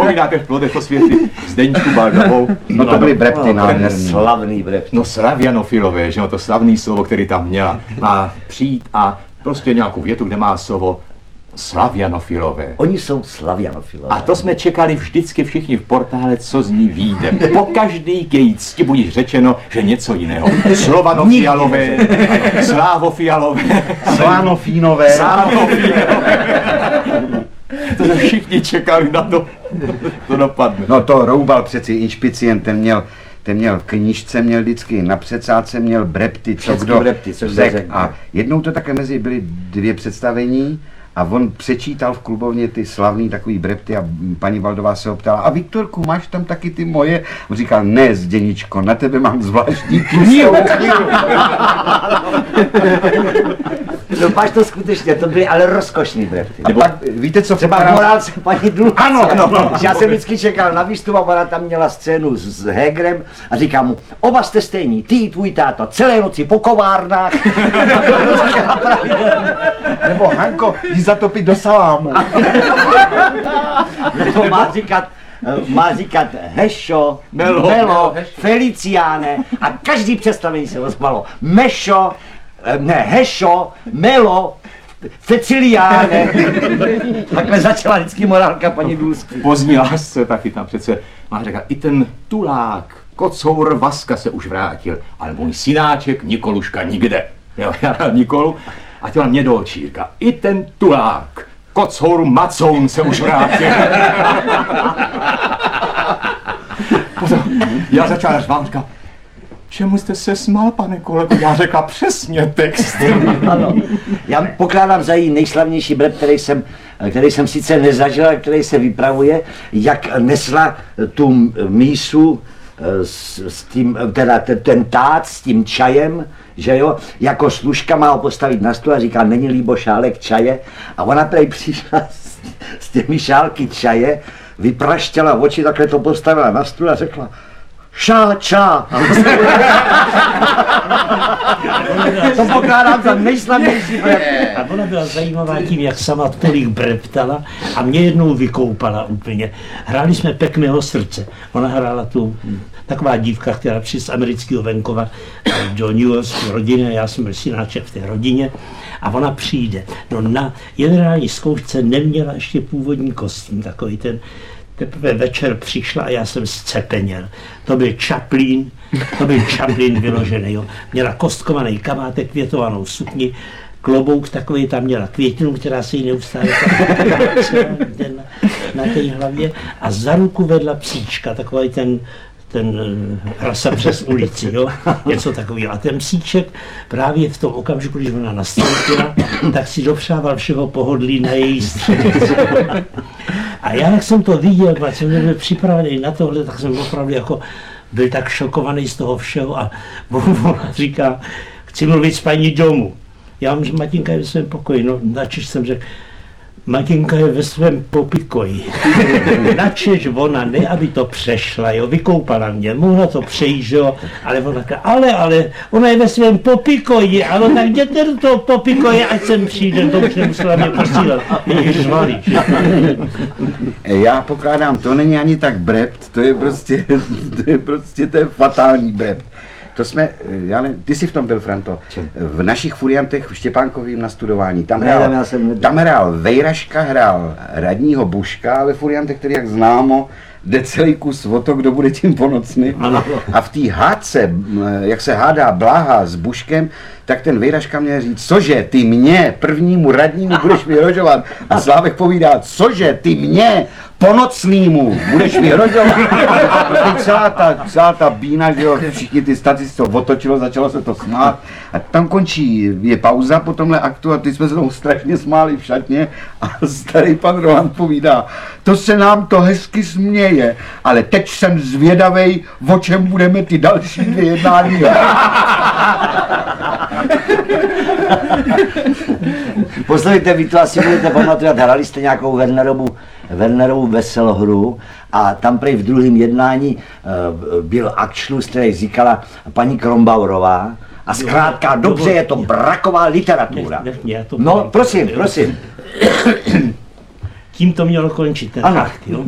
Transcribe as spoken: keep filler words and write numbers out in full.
Vzpomínáte v Plodech osvěty Zdeňku Baldovou? No to byly brepty nádherný. Slavný brepty. No slavianofilové, že no, to slavný slovo, který tam měla. Má přijít a prostě nějakou větu, kde má slovo slavianofilové. Oni jsou slavianofilové. A to jsme čekali vždycky všichni v portále, co z ní vyjde. Po každý k její cti bude řečeno, že něco jiného. Slovanofialové, slávofialové, Slánofínové. slávofínové. To jsme všichni čekali na to, to dopadne. No to Roubal přeci inšpicient, ten měl, ten měl v knížce, měl vždycky na předsádce, měl brepty, co Všecky kdo brepty, co kdo řek. řekne. A jednou to také mezi byly dvě představení a on přečítal v klubovně ty slavný takový brepty a paní Valdová se ho ptala, a Viktorku, máš tam taky ty moje? On říkal, ne, Zděničko, na tebe mám zvláštní knihu. No máš to skutečně, to byly ale rozkošný brepty. A pak, víte co? Třeba v vkládá- morálce paní Dluhce. Ano, ano, ano. Já jsem vždycky čekal na výstup a ona tam měla scénu s, s Hegerem a říká mu, oba jste stejní, ty i tvůj táta, celé noci po kovárnách. Nebo Hanko, jdi zatopit do salámu. Nebo má říkat, má říkat Hešo, Melo, Melo, Feliciáne a každý představení se ozvalo Mešo, ne, Hešo, Melo, Feciliáne. Takhle začala vždycky morálka paní Dulský. Pozdní lásce taky tam přece má říkat, i ten tulák, kocour Vaska se už vrátil, ale můj synáček Nikoluška nikde. Jo, já rád Nikolu a těla mě do očí říká, i ten tulák, kocour Macoun se už vrátil. Potom já začal řvát, říkal, čemu jste se smál, pane kolego? Já řekla přesně text. Ano. Já pokládám za její nejslavnější brep, který jsem, který jsem sice nezažil, ale který se vypravuje, jak nesla tu mísu s, s tím, teda ten, ten tát s tím čajem, že jo, jako služka má ho postavit na stůl a říká, není líbo šálek čaje, a ona tady přišla s, s těmi šálky čaje, vypraštěla oči, takhle to postavila na stůl a řekla, šá, čá. To pokládám za nejslavnější brep. A ona byla zajímavá tím, jak sama tolik breptala a mě jednou vykoupala úplně. Hráli jsme Pek mého srdce. Ona hrála tu, taková dívka, která přišla z amerického venkova do New Yorku rodiny, já jsem byl synáček v té rodině, a ona přijde. No na generální zkoušce neměla ještě původní kostým, takový ten. Teprve večer přišla a já jsem zcepeněl. To byl Chaplin, to byl Chaplin vyložený, jo. Měla kostkovaný kamátek, květovanou sukni, klobouk takový, tam měla květinu, která se jí neustále na, na té hlavě, a za ruku vedla psíčka, takový ten ten rasa přes ulici, jo, něco takového. A ten psíček právě v tom okamžiku, když ona nastoupila, tak si dopřával všeho pohodlí na její středici. A já, jak jsem to viděl, když jsem nebyl připravený na tohle, tak jsem opravdu jako byl tak šokovaný z toho všeho a ona říká, chci mluvit s paní domů. Já mám, že Matinka je ve svém pokoji, no načež jsem řekl, Matinka je ve svém popikoji. Načež ona, ne, aby to přešla, jo, vykoupala mě, mohla to přejít, jo, ale ona říká, ale, ale, ona je ve svém popikoji, ale tak jděte do toho popikoje, ať sem přijde, to už nemusela mě posílat, je žvalí. Já pokládám, to není ani tak brept, to je prostě, to je prostě, to je fatální brept. To jsme, já ne, ty jsi v tom byl, Franto, v našich furiantech v Štěpánkovým nastudování, tam hrál, já jsem tam hrál Vejraška, hrál radního Buška, ale furiantech, který, jak známo, jde celý kus o to, kdo bude tím ponocny. A v té hádce, jak se hádá Bláha s Buškem, tak ten Vejraška měl říct, cože, ty mě, prvnímu radnímu budeš vyhrožovat. A Slávek povídá, cože, ty mě, ponocnýmu budeš vyhrožovat. A celá ta, celá ta bína, že jo, všichni ty statisti to otočilo, začalo se to smát. A tam končí, je pauza po tomhle aktu a ty jsme se tomu strašně smáli v šatně a starý pan Rohan povídá, to se nám to hezky směje, ale teď jsem zvědavej, o čem budeme ty další dvě jednání. Poslouchejte, vy to asi budete pamatovat, hrali jste nějakou Wernerovu, Wernerovu veselohru a tam prej v druhém jednání uh, byl akčlus, který říkala paní Krombaurová a zkrátka, dobře, je to braková literatura. Nech, nech, no, prosím, prosím. Tím to mělo končit ten akt, jo.